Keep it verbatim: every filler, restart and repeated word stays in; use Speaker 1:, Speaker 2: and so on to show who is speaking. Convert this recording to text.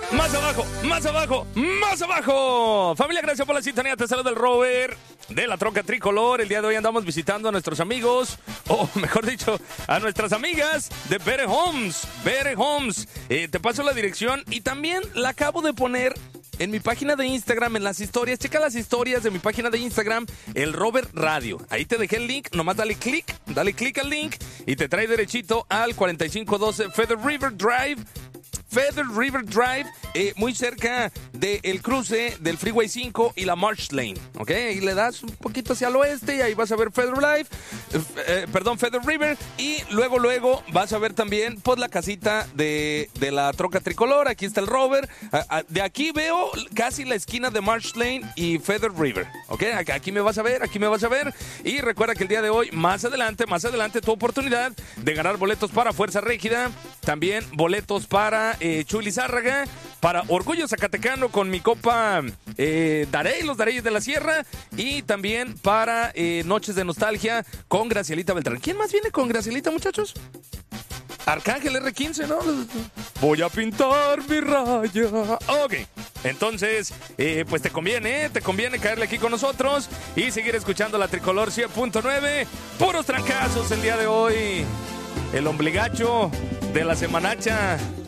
Speaker 1: Más abajo, más abajo, más abajo. Familia, gracias por la sintonía. Te saluda el Robert de la Troca Tricolor. El día de hoy andamos visitando a nuestros amigos, o mejor dicho, a nuestras amigas de Better Homes. Better Homes. Eh, te paso la dirección y también la acabo de poner en mi página de Instagram, en las historias. Checa las historias de mi página de Instagram, el Robert Radio. Ahí te dejé el link, nomás dale clic, dale clic al link y te trae derechito al cuarenta y cinco doce Feather River Drive. Feather River Drive, eh, muy cerca del cruce del Freeway cinco y la Marsh Lane, ¿ok? Y le das un poquito hacia el oeste y ahí vas a ver Feather Life, eh, eh, perdón, Feather River, y luego, luego vas a ver también, pues, la casita de, de la Troca Tricolor. Aquí está el Robert. A, a, de aquí veo casi la esquina de Marsh Lane y Feather River, ¿ok? Aquí me vas a ver, aquí me vas a ver. Y recuerda que el día de hoy, más adelante, más adelante, tu oportunidad de ganar boletos para Fuerza Régida, también boletos para Eh, Chuy Lizárraga, para Orgullo Zacatecano con mi copa eh, Darey, los Dareyes de la Sierra, y también para eh, Noches de Nostalgia con Gracielita Beltrán. ¿Quién más viene con Gracielita, muchachos? Arcángel erre quince, ¿no? Voy a pintar mi raya. Ok, entonces, eh, pues te conviene, ¿eh? Te conviene caerle aquí con nosotros y seguir escuchando la Tricolor cien punto nueve. Puros trancazos el día de hoy. El ombligacho de la semanacha